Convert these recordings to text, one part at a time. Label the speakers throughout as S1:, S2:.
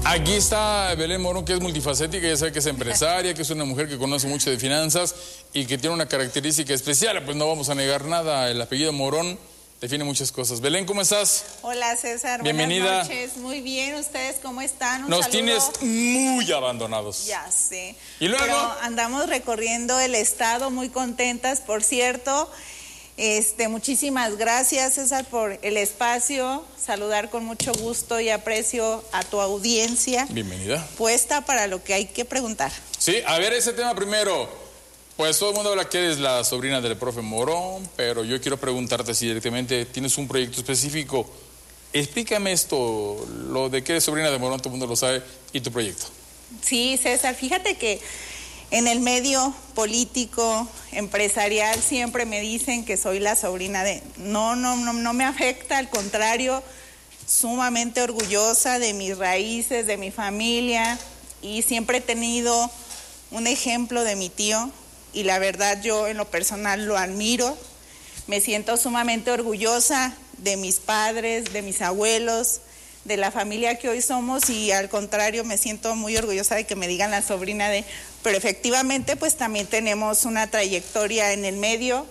S1: Aquí está Belén Morón, que es multifacética, ya sabe que es empresaria, que es una mujer que conoce mucho de finanzas y que tiene una característica especial. Pues no vamos a negar nada, el apellido Morón define muchas cosas. Belén, ¿cómo estás?
S2: Hola, César.
S1: Bienvenida.
S2: Buenas noches. Muy bien, ¿ustedes cómo están?
S1: Nos saludo. Tienes muy abandonados.
S2: Ya sé.
S1: ¿Y luego?
S2: Pero andamos recorriendo el estado muy contentas, por cierto. Muchísimas gracias, César, por el espacio. Saludar con mucho gusto y aprecio a tu audiencia.
S1: Bienvenida.
S2: Puesta para lo que hay que preguntar.
S1: Sí, a ver ese tema primero. Pues todo el mundo habla que eres la sobrina del profe Morón, pero yo quiero preguntarte si directamente tienes un proyecto específico. Explícame esto, lo de que eres sobrina de Morón, todo el mundo lo sabe, y tu proyecto.
S2: Sí, César, fíjate que en el medio político, empresarial, siempre me dicen que soy la sobrina de... No me afecta, al contrario, sumamente orgullosa de mis raíces, de mi familia, y siempre he tenido un ejemplo de mi tío, y la verdad yo en lo personal lo admiro. Me siento sumamente orgullosa de mis padres, de mis abuelos, de la familia que hoy somos, y al contrario me siento muy orgullosa de que me digan la sobrina de... Pero efectivamente pues también tenemos una trayectoria en el medio,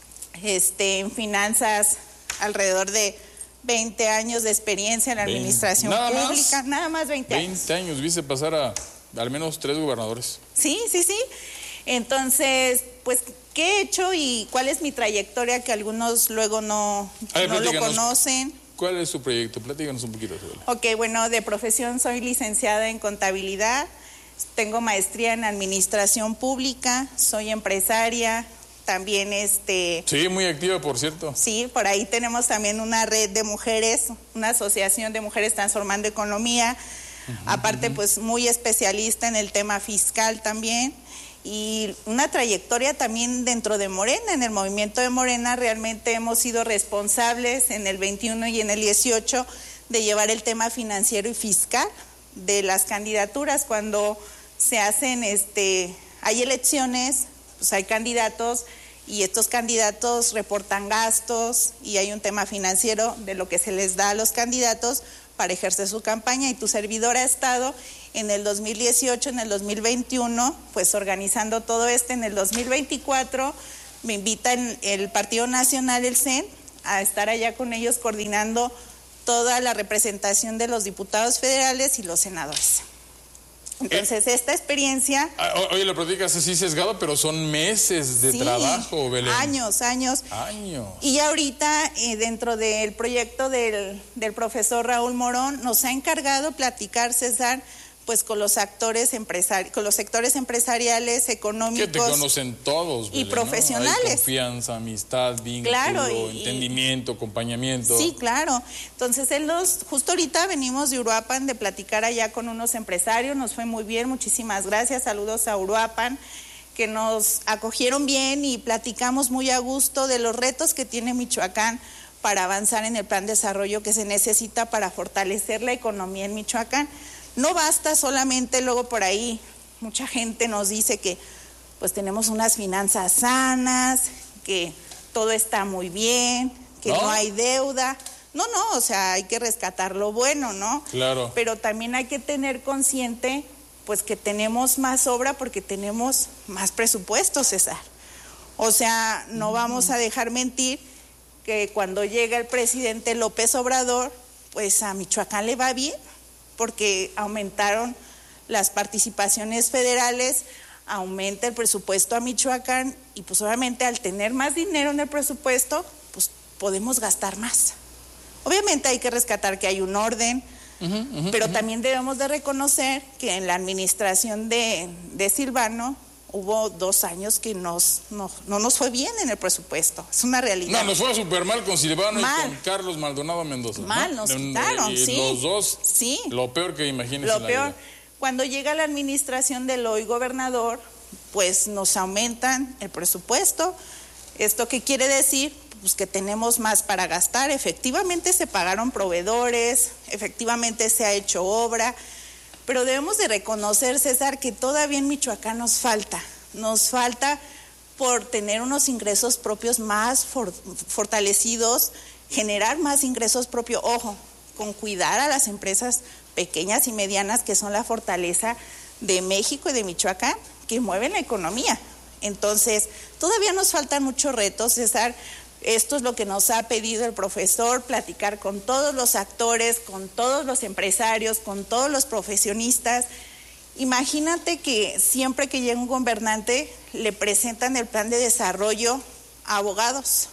S2: en finanzas, alrededor de 20 años de experiencia en la administración pública. Nada más 20 años.
S1: 20 años, viste pasar a al menos 3 gobernadores.
S2: Sí. Entonces, pues, ¿qué he hecho y cuál es mi trayectoria que algunos luego no lo conocen?
S1: ¿Cuál es su proyecto? Platícanos un poquito.
S2: Ok, bueno, de profesión soy licenciada en contabilidad, tengo maestría en administración pública, soy empresaria, también
S1: Sí, muy activa, por cierto.
S2: Sí, por ahí tenemos también una red de mujeres, una asociación de mujeres transformando economía, aparte pues muy especialista en el tema fiscal también, y una trayectoria también dentro de Morena. En el movimiento de Morena realmente hemos sido responsables en el 21 y en el 18 de llevar el tema financiero y fiscal de las candidaturas. Cuando se hacen, hay elecciones, pues hay candidatos y estos candidatos reportan gastos y hay un tema financiero de lo que se les da a los candidatos para ejercer su campaña, y tu servidora ha estado en el 2018, en el 2021, pues organizando todo en el 2024 me invita el Partido Nacional, el CEN, a estar allá con ellos coordinando toda la representación de los diputados federales y los senadores. Entonces, esta experiencia...
S1: Oye, lo platicas así sesgado, pero son meses de trabajo, Belén.
S2: Años. Y ahorita, dentro del proyecto del profesor Raúl Morón, nos ha encargado platicar, César, pues con los actores con los sectores empresariales, económicos. Que te
S1: conocen todos, Belén,
S2: y profesionales.
S1: Hay confianza, amistad, vínculo, entendimiento, acompañamiento.
S2: Sí, claro. Entonces, justo ahorita venimos de Uruapan de platicar allá con unos empresarios, nos fue muy bien, muchísimas gracias, saludos a Uruapan, que nos acogieron bien y platicamos muy a gusto de los retos que tiene Michoacán para avanzar en el plan de desarrollo que se necesita para fortalecer la economía en Michoacán. No basta solamente, luego por ahí mucha gente nos dice que pues tenemos unas finanzas sanas, que todo está muy bien, que no hay deuda. No, o sea, hay que rescatar lo bueno, ¿no?
S1: Claro.
S2: Pero también hay que tener consciente pues que tenemos más obra porque tenemos más presupuesto, César. O sea, no vamos a dejar mentir que cuando llega el presidente López Obrador, pues a Michoacán le va bien, porque aumentaron las participaciones federales, aumenta el presupuesto a Michoacán, y pues obviamente al tener más dinero en el presupuesto, pues podemos gastar más. Obviamente hay que rescatar que hay un orden, pero también debemos de reconocer que en la administración de Silvano hubo 2 años que no nos fue bien en el presupuesto, es una realidad.
S1: No, nos fue súper mal con Silvano y con Carlos Maldonado Mendoza.
S2: Nos quitaron, sí.
S1: Los dos,
S2: sí.
S1: Lo peor que imagines.
S2: Lo peor, cuando llega la administración del hoy gobernador, pues nos aumentan el presupuesto. ¿Esto qué quiere decir? Pues que tenemos más para gastar. Efectivamente se pagaron proveedores, efectivamente se ha hecho obra, pero debemos de reconocer, César, que todavía en Michoacán nos falta por tener unos ingresos propios más fortalecidos, generar más ingresos propios. Ojo, con cuidar a las empresas pequeñas y medianas, que son la fortaleza de México y de Michoacán, que mueven la economía. Entonces, todavía nos faltan muchos retos, César. Esto es lo que nos ha pedido el profesor, platicar con todos los actores, con todos los empresarios, con todos los profesionistas. Imagínate que siempre que llega un gobernante le presentan el plan de desarrollo a abogados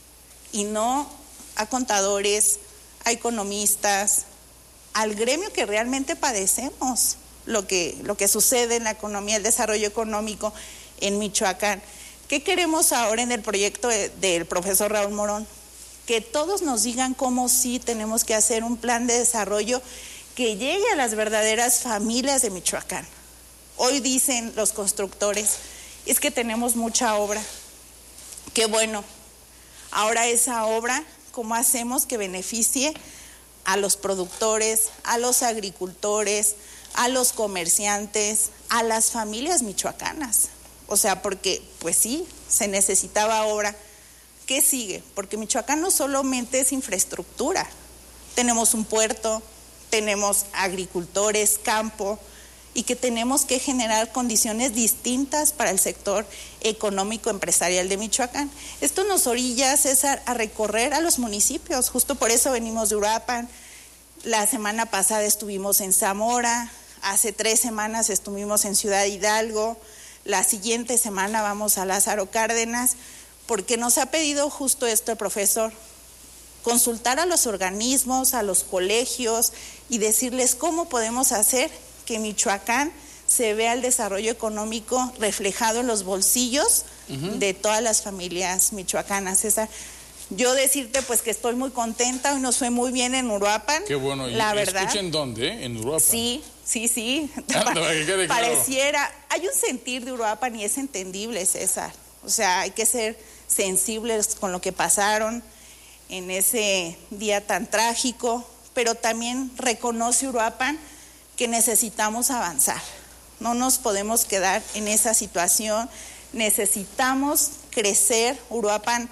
S2: y no a contadores, a economistas, al gremio que realmente padecemos lo que sucede en la economía, el desarrollo económico en Michoacán. ¿Qué queremos ahora en el proyecto del profesor Raúl Morón? Que todos nos digan cómo sí tenemos que hacer un plan de desarrollo que llegue a las verdaderas familias de Michoacán. Hoy dicen los constructores, es que tenemos mucha obra. Qué bueno. Ahora esa obra, ¿cómo hacemos que beneficie a los productores, a los agricultores, a los comerciantes, a las familias michoacanas? O sea, porque, pues sí, se necesitaba obra. ¿Qué sigue? Porque Michoacán no solamente es infraestructura. Tenemos un puerto, tenemos agricultores, campo, y que tenemos que generar condiciones distintas para el sector económico empresarial de Michoacán. Esto nos orilla, César, a recorrer a los municipios. Justo por eso venimos de Uruapan. La semana pasada estuvimos en Zamora, hace 3 semanas estuvimos en Ciudad Hidalgo. La siguiente semana vamos a Lázaro Cárdenas, porque nos ha pedido justo esto el profesor, consultar a los organismos, a los colegios y decirles cómo podemos hacer que Michoacán se vea el desarrollo económico reflejado en los bolsillos de todas las familias michoacanas. César, yo decirte pues que estoy muy contenta, hoy nos fue muy bien en Uruapan.
S1: Qué bueno,
S2: la verdad.
S1: ¿Escuchen dónde? ¿En Uruapan?
S2: Sí.
S1: Quede claro.
S2: Pareciera, hay un sentir de Uruapan y es entendible, César. O sea, hay que ser sensibles con lo que pasaron en ese día tan trágico, pero también reconoce Uruapan que necesitamos avanzar. No nos podemos quedar en esa situación, necesitamos crecer. Uruapan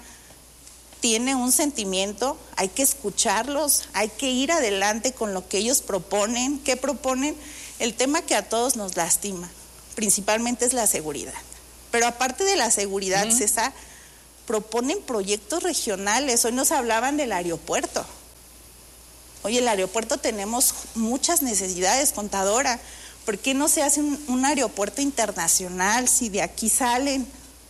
S2: tiene un sentimiento, hay que escucharlos, hay que ir adelante con lo que ellos proponen. ¿Qué proponen? El tema que a todos nos lastima, principalmente es la seguridad. Pero aparte de la seguridad, César, proponen proyectos regionales. Hoy nos hablaban del aeropuerto. Oye, el aeropuerto tenemos muchas necesidades, contadora. ¿Por qué no se hace un aeropuerto internacional si de aquí salen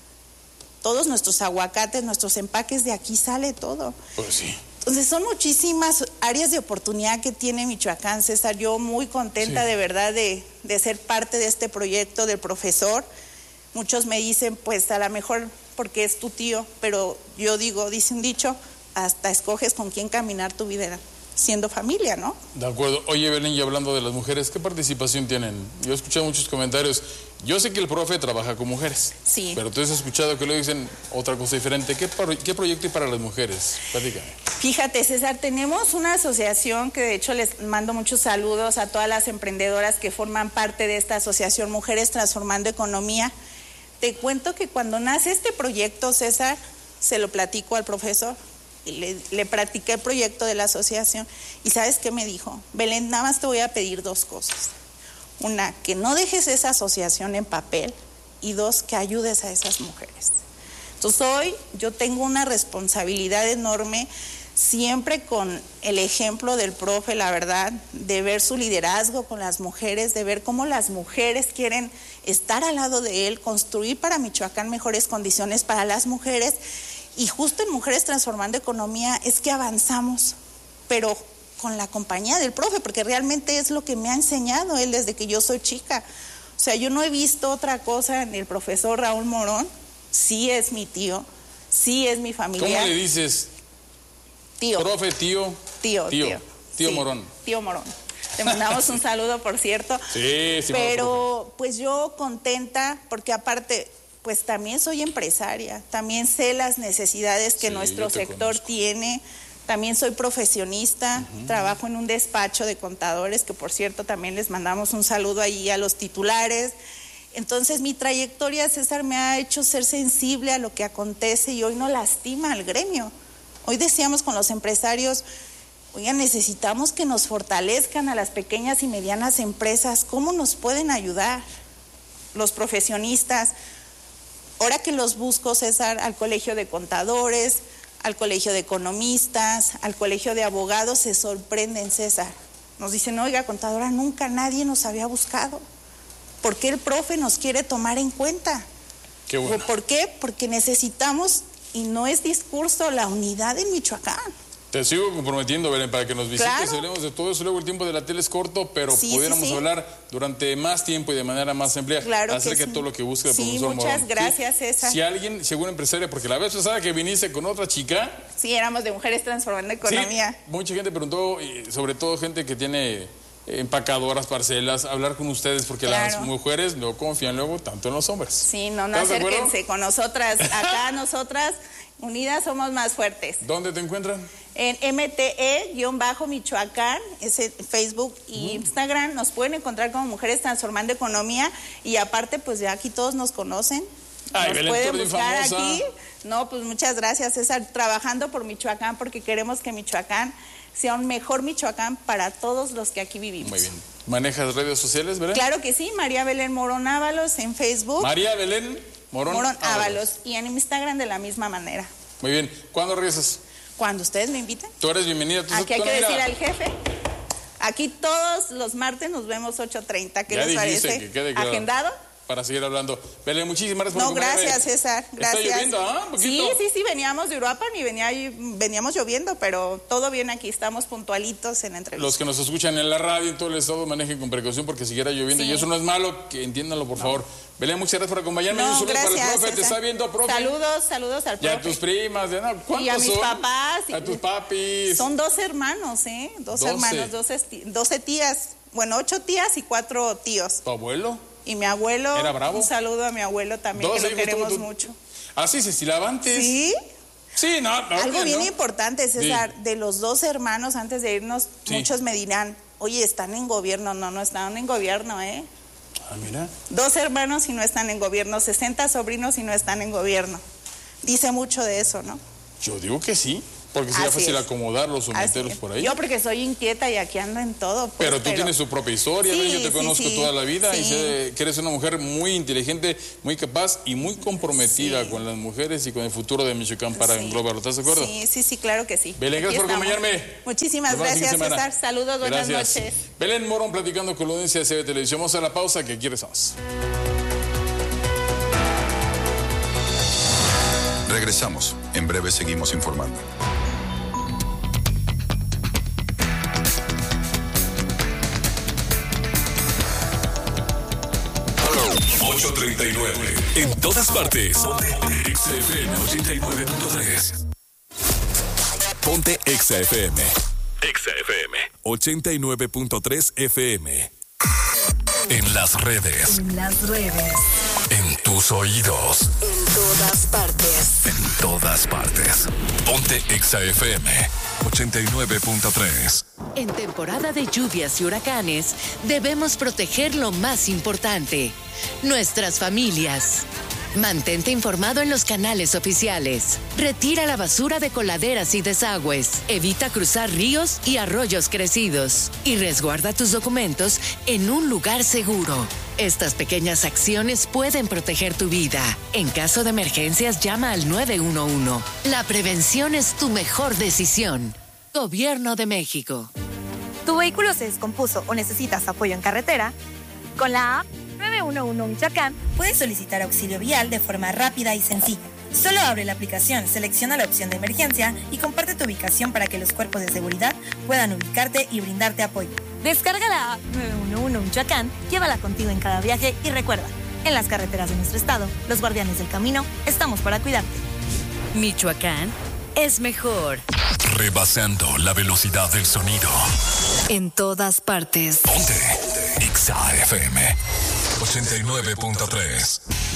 S2: todos nuestros aguacates, nuestros empaques, de aquí sale todo?
S1: Pues sí.
S2: Entonces son muchísimas áreas de oportunidad que tiene Michoacán, César. Yo muy contenta de verdad de ser parte de este proyecto del profesor. Muchos me dicen, pues a lo mejor porque es tu tío, pero yo digo, dice un dicho, hasta escoges con quién caminar tu vida siendo familia, ¿no?
S1: De acuerdo. Oye, Belén, y hablando de las mujeres, ¿qué participación tienen? Yo he escuchado muchos comentarios. Yo sé que el profe trabaja con mujeres.
S2: Sí.
S1: Pero tú has escuchado que le dicen otra cosa diferente. ¿Qué proyecto hay para las mujeres? Platícame.
S2: Fíjate, César, tenemos una asociación que de hecho les mando muchos saludos a todas las emprendedoras que forman parte de esta asociación Mujeres Transformando Economía. Te cuento que cuando nace este proyecto, César, se lo platico al profesor. Y le practiqué el proyecto de la asociación y ¿sabes qué me dijo? Belén, nada más te voy a pedir 2 cosas. Una, que no dejes esa asociación en papel, y 2, que ayudes a esas mujeres. Entonces hoy yo tengo una responsabilidad enorme, siempre con el ejemplo del profe, la verdad, de ver su liderazgo con las mujeres, de ver cómo las mujeres quieren estar al lado de él, construir para Michoacán mejores condiciones para las mujeres. Y justo en Mujeres Transformando Economía es que avanzamos, pero con la compañía del profe, porque realmente es lo que me ha enseñado él desde que yo soy chica. O sea, yo no he visto otra cosa en el profesor Raúl Morón. Sí es mi tío, sí es mi familia.
S1: ¿Cómo le dices?
S2: Tío.
S1: Profe, tío.
S2: Tío sí,
S1: Morón.
S2: Tío Morón. Te mandamos un saludo, por cierto.
S1: Sí.
S2: Pero pues yo contenta, porque aparte, pues también soy empresaria, también sé las necesidades que nuestro sector tiene, también soy profesionista, trabajo en un despacho de contadores, que por cierto también les mandamos un saludo ahí a los titulares. Entonces mi trayectoria, César, me ha hecho ser sensible a lo que acontece y hoy no lastima al gremio. Hoy decíamos con los empresarios, Oigan, necesitamos que nos fortalezcan a las pequeñas y medianas empresas. ¿Cómo nos pueden ayudar los profesionistas? Ahora que los busco, César, al Colegio de Contadores, al Colegio de Economistas, al Colegio de Abogados, se sorprenden, César. Nos dicen, oiga, contadora, nunca nadie nos había buscado. ¿Por qué el profe nos quiere tomar en cuenta?
S1: Qué bueno.
S2: ¿Por qué? Porque necesitamos, y no es discurso, la unidad en Michoacán.
S1: Te sigo comprometiendo, Belén, para que nos visites,
S2: Claro.
S1: hablemos de todo eso. Luego el tiempo de la tele es corto, pero
S2: Sí,
S1: pudiéramos
S2: sí.
S1: hablar durante más tiempo y de manera más amplia
S2: Claro que
S1: acerca de
S2: sí.
S1: todo lo que busca el
S2: Sí,
S1: profesor
S2: muchas
S1: Morón.
S2: gracias, César.
S1: Si alguien, si alguna empresaria, porque la vez pasada que viniste con otra chica,
S2: Sí, éramos de Mujeres Transformando Economía.
S1: sí, mucha gente preguntó, y sobre todo gente que tiene empacadoras, parcelas, hablar con ustedes, porque
S2: Claro.
S1: las mujeres no confían luego tanto en los hombres.
S2: Sí, no
S1: ¿Estás de acuerdo?
S2: acérquense con nosotras. Acá nosotras, unidas, somos más fuertes.
S1: ¿Dónde te encuentran?
S2: En MTE-Michoacán, ese Facebook y Instagram, nos pueden encontrar como Mujeres Transformando Economía, y aparte, pues ya aquí todos nos conocen.
S1: Ay,
S2: Nos
S1: Belén
S2: pueden
S1: Tordi,
S2: buscar
S1: famosa.
S2: aquí. No, pues muchas gracias, César. Trabajando por Michoacán, porque queremos que Michoacán sea un mejor Michoacán para todos los que aquí vivimos.
S1: Muy bien. ¿Manejas redes sociales, Belén?
S2: Claro que sí, María Belén Morón Ábalos en Facebook.
S1: María Belén Morón,
S2: Morón Ábalos. Y en Instagram de la misma manera.
S1: Muy bien. ¿Cuándo regresas?
S2: Cuando ustedes me inviten.
S1: Tú eres bienvenida.
S2: Aquí hay que decir al jefe. Aquí todos los martes nos vemos 8:30. ¿Qué
S1: Ya
S2: les
S1: dijiste
S2: parece?
S1: que quede claro.
S2: ¿Agendado?
S1: Para seguir hablando. Belén, muchísimas gracias por
S2: No,
S1: acompañarme.
S2: gracias, César. Gracias.
S1: Está lloviendo, ¿ah? ¿Un
S2: Sí,
S1: poquito?
S2: sí, veníamos de Uruapan y veníamos lloviendo, pero todo bien aquí, estamos puntualitos en la entrevista.
S1: Los que nos escuchan en la radio en todo el estado manejen con precaución porque siguiera lloviendo.
S2: Sí.
S1: Y eso no es malo, que entiéndanlo, por favor. Belén, muchas gracias por acompañarme. y un
S2: No,
S1: saludo para el
S2: gracias,
S1: profe. Te
S2: César.
S1: está viendo, profe.
S2: Saludos al
S1: Y a
S2: profe.
S1: tus primas. ¿No? ¿Cuántos
S2: Y a mis
S1: son?
S2: papás.
S1: A tus papis.
S2: Son 12 hermanos, ¿eh? 12 hermanos, 12 tías. Bueno, 8 tías y 4 tíos.
S1: ¿Tu abuelo?
S2: Y mi abuelo.
S1: ¿Era bravo?
S2: Un saludo a mi abuelo también,
S1: 12
S2: que lo
S1: hijos
S2: queremos
S1: tuvo tu-
S2: mucho.
S1: Así se estilaba antes.
S2: ¿Sí?
S1: Sí, no.
S2: Algo bien
S1: ¿no?
S2: importante, César, de los 12 hermanos, antes de irnos,
S1: Sí.
S2: muchos me dirán, oye, ¿están en gobierno? No están en gobierno, ¿eh?
S1: Ah, mira.
S2: 12 hermanos y no están en gobierno, 60 sobrinos y no están en gobierno. Dice mucho de eso, ¿no?
S1: Yo digo que sí. Porque sería
S2: Así
S1: fácil
S2: es.
S1: acomodarlos o
S2: Así
S1: meterlos
S2: es.
S1: por ahí.
S2: Yo porque soy inquieta y aquí ando en todo. pues,
S1: Pero tú tienes tu propia historia,
S2: Sí,
S1: Belén, yo te
S2: sí,
S1: conozco
S2: sí,
S1: toda la vida y
S2: sí.
S1: sé que eres una mujer muy inteligente, muy capaz y muy comprometida
S2: Sí.
S1: con las mujeres y con el futuro de Michoacán para
S2: Sí.
S1: englobarlo. ¿Estás de acuerdo?
S2: Sí, claro que sí.
S1: Belén,
S2: Aquí
S1: gracias por
S2: estamos.
S1: acompañarme.
S2: Muchísimas
S1: Nos vemos en
S2: gracias,
S1: semana.
S2: César. Saludos, buenas
S1: Gracias.
S2: noches.
S1: Belén Morón platicando con la audiencia de CB Televisión. Vamos a la pausa, que aquí regresamos.
S3: Regresamos. En breve seguimos informando.
S4: En todas partes. Ponte XFM 89.3. Ponte XFM. XFM 89.3 FM. En las redes.
S5: En las redes.
S4: En tus oídos.
S5: En todas partes.
S4: En todas partes. Ponte XFM 89.3.
S5: En temporada de lluvias y huracanes, debemos proteger lo más importante, nuestras familias. Mantente informado en los canales oficiales. Retira la basura de coladeras y desagües. Evita cruzar ríos y arroyos crecidos. Y resguarda tus documentos en un lugar seguro. Estas pequeñas acciones pueden proteger tu vida. En caso de emergencias, llama al 911. La prevención es tu mejor decisión. Gobierno de México.
S6: ¿Tu vehículo se descompuso o necesitas apoyo en carretera? Con la app 911 Michoacán puedes solicitar auxilio vial de forma rápida y sencilla. Solo abre la aplicación, selecciona la opción de emergencia y comparte tu ubicación para que los cuerpos de seguridad puedan ubicarte y brindarte apoyo. Descarga la app 911 Michoacán, llévala contigo en cada viaje y recuerda, en las carreteras de nuestro estado, los guardianes del camino, estamos para cuidarte.
S5: Michoacán es mejor.
S4: Rebasando la velocidad del sonido.
S5: En todas partes.
S4: Ponte XFM 89.3.